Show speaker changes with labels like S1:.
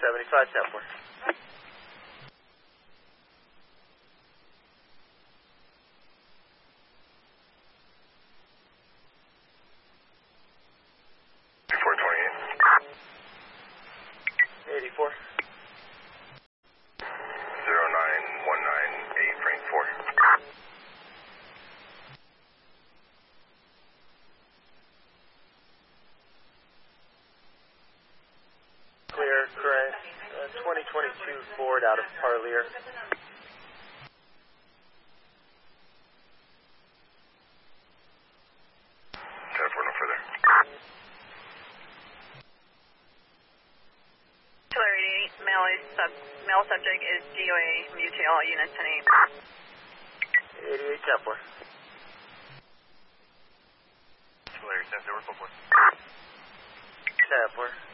S1: 75, 10-4. Clear, current 2022 Ford out of Parlier.
S2: 10-4, no further.
S3: Artillery 88, male subject is DOA, mutate all units
S1: 88, 10-4.
S2: Artillery 10-0, 4-4.
S1: 10-4.